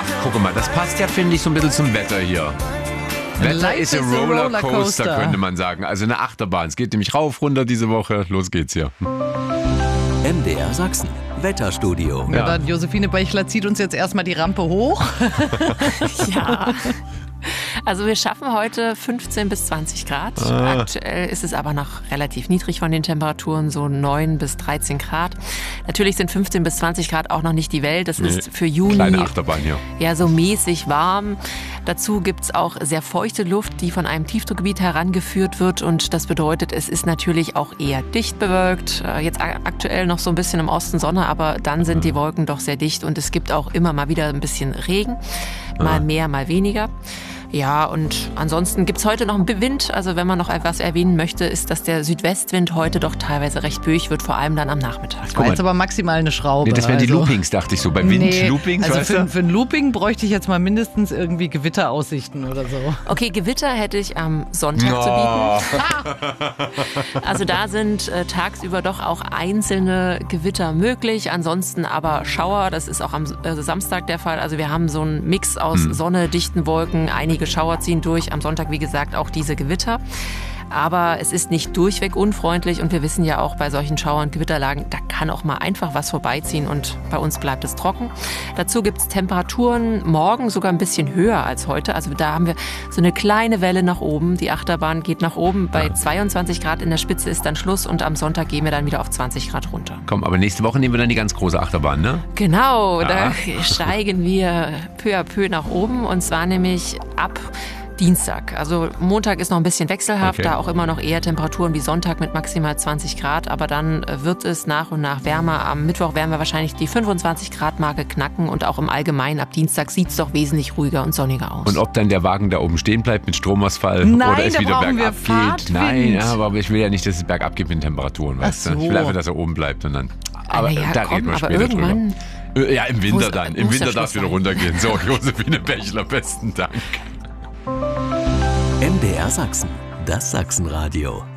guck mal, das passt ja, finde ich, so ein bisschen zum Wetter hier. Wetter Life ist a is a Rollercoaster, Rollercoaster, könnte man sagen. Also eine Achterbahn. Es geht nämlich rauf, runter diese Woche. Los geht's hier. MDR Sachsen. Wetterstudio. Ja, dann Josephine Beichler zieht uns jetzt erstmal die Rampe hoch. Ja. Also wir schaffen heute 15 bis 20 Grad. Aktuell ist es aber noch relativ niedrig von den Temperaturen, so 9 bis 13 Grad. Natürlich sind 15 bis 20 Grad auch noch nicht die Welt. Das ist für Juni Kleine Achterbahn hier. ja so mäßig warm. Dazu gibt's auch sehr feuchte Luft, die von einem Tiefdruckgebiet herangeführt wird. Und das bedeutet, es ist natürlich auch eher dicht bewölkt. Jetzt aktuell noch so ein bisschen im Osten Sonne, aber dann sind die Wolken doch sehr dicht. Und es gibt auch immer mal wieder ein bisschen Regen. Mal mehr, mal weniger. Ja, und ansonsten gibt's heute noch einen Wind. Also wenn man noch etwas erwähnen möchte, ist, dass der Südwestwind heute doch teilweise recht böig wird, vor allem dann am Nachmittag. Das war jetzt aber maximal eine Schraube. Nee, das wären die Loopings, dachte ich so. Beim Wind Loopings, also weißt du? für ein Looping bräuchte ich jetzt mal mindestens irgendwie Gewitteraussichten oder so. Okay, Gewitter hätte ich am Sonntag zu bieten. Also da sind tagsüber doch auch einzelne Gewitter möglich. Ansonsten aber Schauer, das ist auch am Samstag der Fall. Also wir haben so einen Mix aus Sonne, dichten Wolken, einige Schauer ziehen durch. Am Sonntag, wie gesagt, auch diese Gewitter. Aber es ist nicht durchweg unfreundlich und wir wissen ja auch bei solchen Schauer- und Gewitterlagen, da kann auch mal einfach was vorbeiziehen und bei uns bleibt es trocken. Dazu gibt es Temperaturen morgen sogar ein bisschen höher als heute. Also da haben wir so eine kleine Welle nach oben. Die Achterbahn geht nach oben. Bei 22 Grad in der Spitze ist dann Schluss und am Sonntag gehen wir dann wieder auf 20 Grad runter. Komm, aber nächste Woche nehmen wir dann die ganz große Achterbahn, ne? Genau, da steigen wir peu à peu nach oben und zwar nämlich ab Dienstag. Also Montag ist noch ein bisschen wechselhaft, da auch immer noch eher Temperaturen wie Sonntag mit maximal 20 Grad, aber dann wird es nach und nach wärmer. Am Mittwoch werden wir wahrscheinlich die 25 Grad Marke knacken und auch im Allgemeinen ab Dienstag sieht es doch wesentlich ruhiger und sonniger aus. Und ob dann der Wagen da oben stehen bleibt mit Stromausfall Nein, oder es da wieder brauchen wir bergab geht. Fahrtwind. Nein, aber ich will ja nicht, dass es bergab geht mit den Temperaturen, weißt du? Ach so. Ich will einfach, dass er oben bleibt und dann. Aber ja, da komm, reden wir aber später irgendwann drüber. Ja, im Winter dann. Im muss der Winter darf es Schluss wieder sein. runtergehen. So, Josephine Bächler, besten Dank. MDR Sachsen. Das Sachsenradio.